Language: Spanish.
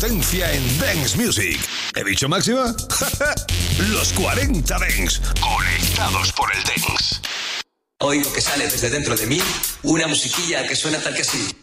Tendencia en Dance Music. ¿He dicho máxima? Los 40 Dance, conectados por el Dance. Oigo que sale desde dentro de mí una musiquilla que suena tal que así.